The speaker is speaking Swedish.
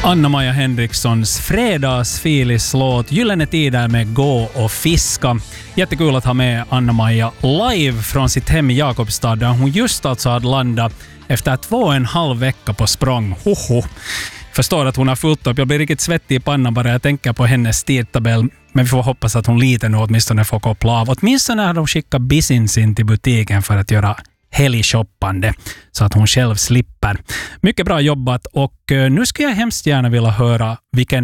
Anna-Maja Henrikssons fredagsfilislåt Gyllene tider med Gå och fiska. Jättekul att ha med Anna-Maja live från sitt hem i Jakobstad där hon just alltså hade landat efter 2,5 vecka på språng. Hoho. Förstår att hon har fullt upp. Jag blir riktigt svettig i pannan bara jag tänker på hennes tidtabell. Men vi får hoppas att hon lite nu åtminstone får koppla av. Åtminstone när de skickar Bisins in till butiken för att göra helgshoppande så att hon själv slipper. Mycket bra jobbat och nu ska jag hemskt gärna vilja höra vilken